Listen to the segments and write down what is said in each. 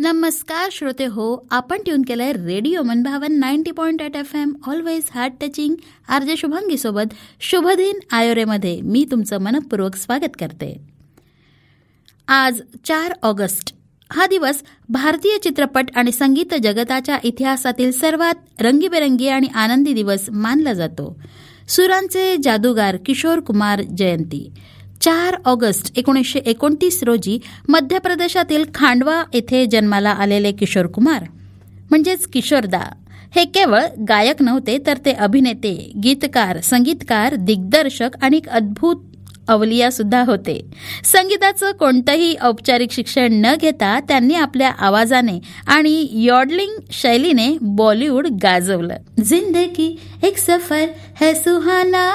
नमस्कार श्रोते हो, आपण ट्यून केलंय रेडिओ मनभावन 90.8 FM always heart touching RJ Shubhangi सोबत शुभदिन आयोरेमध्ये मी तुमचं मनपूर्वक स्वागत करते. आज 4 ऑगस्ट हा दिवस भारतीय चित्रपट आणि संगीत जगताच्या इतिहासातील सर्वात रंगीबेरंगी आणि आनंदी दिवस मानला जातो. सुरांचे जादूगार किशोर कुमार जयंती 4 ऑगस्ट 1929 रोजी मध्य प्रदेशातील खांडवा येथे जन्माला आलेले किशोर कुमार म्हणजेच किशोरदा हे केवळ गायक नव्हते, तर ते अभिनेते, गीतकार, संगीतकार, दिग्दर्शक आणि एक अद्भुत अवलिया सुद्धा होते. संगीताचं कोणतंही औपचारिक शिक्षण न घेता त्यांनी आपल्या आवाजाने आणि यॉडलिंग शैलीने बॉलिवूड गाजवलं. जिंदगी एक सफर है सुहाना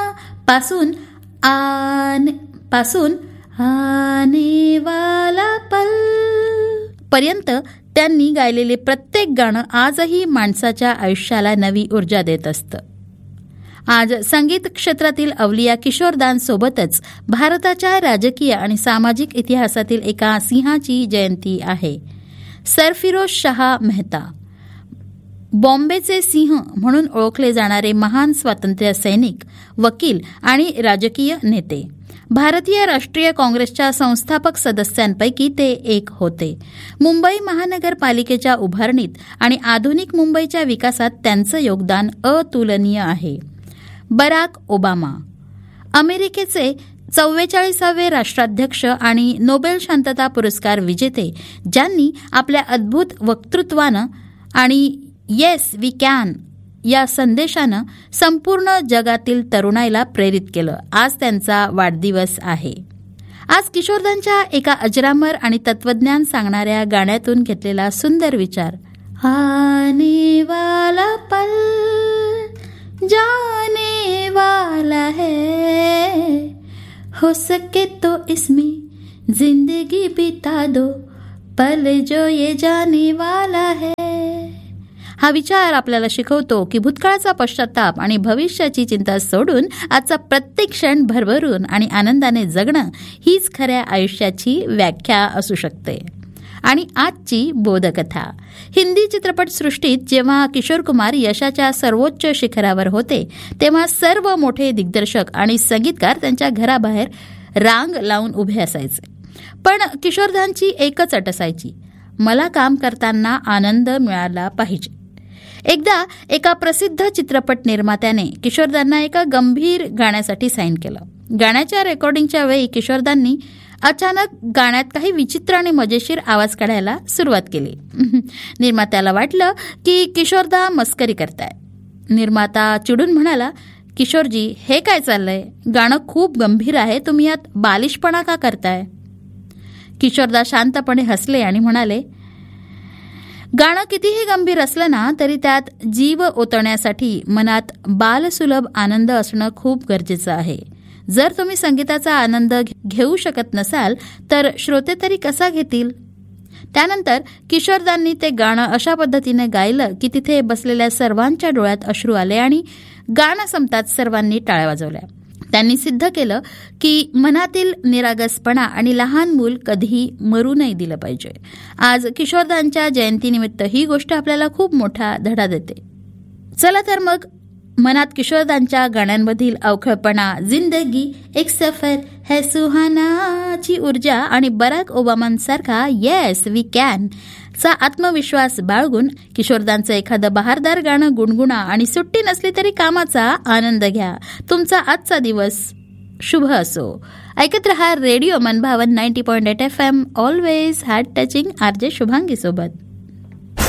पासून आने वाला पल पर्यंत त्यांनी गायलेले प्रत्येक गाणं आजही माणसाच्या आयुष्याला नवी ऊर्जा देत असतं. आज संगीत क्षेत्रातील अवलिया किशोरदांसोबतच भारताच्या राजकीय आणि सामाजिक इतिहासातील एका सिंहाची जयंती आहे. सरफिरोज शाह मेहता बॉम्बेचे सिंह म्हणून ओळखले जाणारे महान स्वातंत्र्य सैनिक, वकील आणि राजकीय नेते. भारतीय राष्ट्रीय काँग्रेसच्या संस्थापक सदस्यांपैकी ते एक होते. मुंबई महानगरपालिकेच्या उभारणीत आणि आधुनिक मुंबईच्या विकासात त्यांचं योगदान अतुलनीय आहे. बराक ओबामा अमेरिकेचे 44वे राष्ट्राध्यक्ष आणि नोबेल शांतता पुरस्कार विजेते, ज्यांनी आपल्या अद्भुत वक्तृत्वानं आणि येस वी कॅन या संदेशानं संपूर्ण जगातील तरुणाईला प्रेरित केलं. आज त्यांचा वाढदिवस आहे. आज किशोरदांच्या एका अजरामर आणि तत्वज्ञान सांगणाऱ्या गाण्यातून घेतलेला सुंदर विचार, आने वाला पल जाने वाला है, हो सके तो इसमें जिंदगी बिता दो, पल जो ये जाने वाला है. हा विचार आपल्याला शिकवतो की भूतकाळाचा पश्चाताप आणि भविष्याची चिंता सोडून आजचा प्रत्येक क्षण भरभरून आणि आनंदाने जगणं हीच खऱ्या आयुष्याची व्याख्या असू शकते. आणि आजची बोधकथा. हिंदी चित्रपटसृष्टीत जेव्हा किशोर कुमार यशाच्या सर्वोच्च शिखरावर होते, तेव्हा सर्व मोठे दिग्दर्शक आणि संगीतकार त्यांच्या घराबाहेर रांग लावून उभे असायचे. पण किशोरदांची एकच अट असायची, मला काम करताना आनंद मिळाला पाहिजे. एकदा एका प्रसिद्ध चित्रपट निर्मात्याने किशोरदांना एका गंभीर गाण्यासाठी साईन केलं. गाण्याच्या रेकॉर्डिंगच्या वेळी किशोरदांनी अचानक गाण्यात काही विचित्र आणि मजेशीर आवाज काढायला सुरुवात केली. निर्मात्याला वाटलं की किशोरदा मस्करी करताय. निर्माता चिडून म्हणाला, किशोरजी हे काय चाललंय, गाणं खूप गंभीर आहे, तुम्ही यात बालिशपणा का करताय. किशोरदा शांतपणे हसले आणि म्हणाले, गाणं कितीही गंभीर असलं ना तरी त्यात जीव ओतण्यासाठी मनात बालसुलभ आनंद असणं खूप गरजेचं आहे. जर तुम्ही संगीताचा आनंद घेऊ शकत नसाल तर श्रोते तरी कसा घेतील. त्यानंतर किशोरदांनी ते गाणं अशा पद्धतीने गायलं की तिथे बसलेल्या सर्वांच्या डोळ्यात अश्रू आले आणि गाणं संपताच सर्वांनी टाळ्या वाजवल्या. त्यांनी सिद्ध केलं की मनातील निरागसपणा आणि लहान मूल कधीही मरू नाही दिलं पाहिजे. आज किशोरदांच्या जयंतीनिमित्त ही गोष्ट आपल्याला खूप मोठा धडा देते. चला तर मग मनात किशोरदांच्या गाण्यांमधील अवखळपणा, जिंदगी एक सफर है सुहानाची ऊर्जा आणि बराक ओबामांसारखा येस वी कॅन चा आत्मविश्वास बाळगून किशोरदांचं एखादं बहारदार गाणं गुणगुणा आणि सुट्टी नसली तरी कामाचा आनंद घ्या. तुमचा आजचा दिवस शुभ असो. ऐकत रहा रेडिओ मनभावन 90.8 FM always heart touching RJ Shubhangi सोबत.